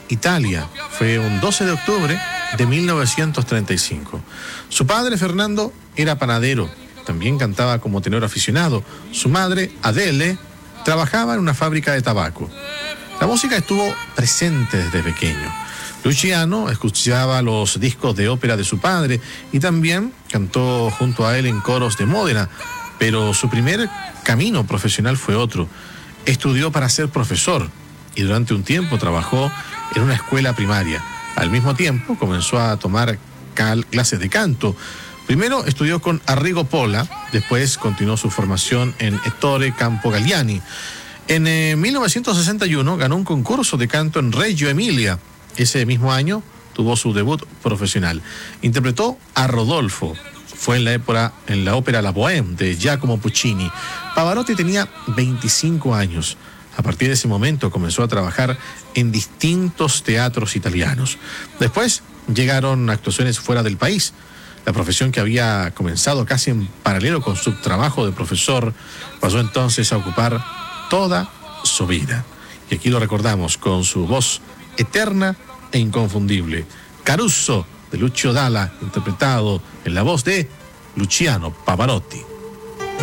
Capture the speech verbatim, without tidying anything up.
Italia. Fue un doce de octubre de mil novecientos treinta y cinco. Su padre, Fernando, era panadero. También cantaba como tenor aficionado. Su madre, Adele, trabajaba en una fábrica de tabaco. La música estuvo presente desde pequeño. Luciano escuchaba los discos de ópera de su padre y también cantó junto a él en coros de Módena, pero su primer camino profesional fue otro. Estudió para ser profesor y durante un tiempo trabajó en una escuela primaria. Al mismo tiempo comenzó a tomar cal- clases de canto. Primero estudió con Arrigo Pola, después continuó su formación en Ettore Campo Galliani. En eh, mil novecientos sesenta y uno ganó un concurso de canto en Reggio Emilia. Ese mismo año tuvo su debut profesional. Interpretó a Rodolfo. Fue en la, época, en la ópera La Bohème de Giacomo Puccini. Pavarotti tenía veinticinco años. A partir de ese momento comenzó a trabajar en distintos teatros italianos. Después llegaron actuaciones fuera del país. La profesión que había comenzado casi en paralelo con su trabajo de profesor pasó entonces a ocupar toda su vida. Y aquí lo recordamos con su voz eterna e inconfundible. Caruso, de Lucio Dalla, interpretado en la voz de Luciano Pavarotti.